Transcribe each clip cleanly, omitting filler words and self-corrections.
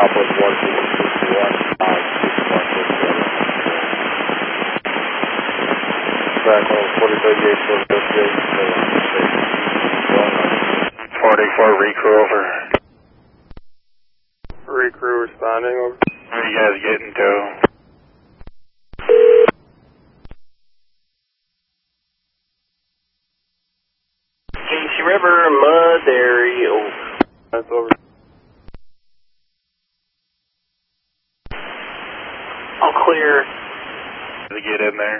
Southwest 161. Back on 4038, 44 recrew over. Recrew responding over. Where are you guys getting to? Casey River, Mud area. That's over. All clear. To get in there.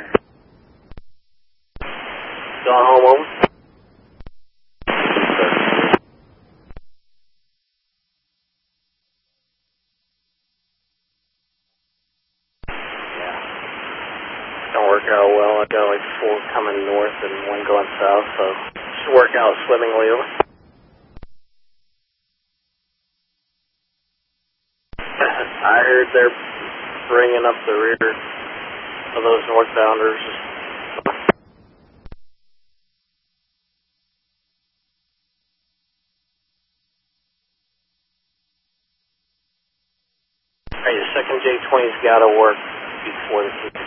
Gone home over. Don't work out well. I've got like 4 coming north and 1 going south, so should work out swimmingly. Over. I heard they're bringing up the rear of those northbounders. Alright, the second J-20's got to work before the T-63.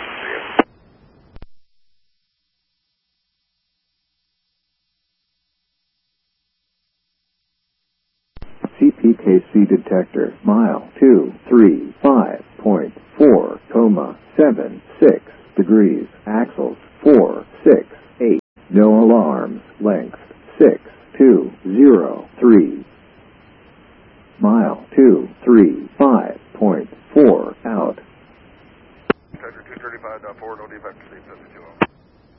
CPKC detector, mile 235.4,76 degrees, axles 468, no alarms, length 6203, mile 235.4 out. Detector 235.4, no defect, 52.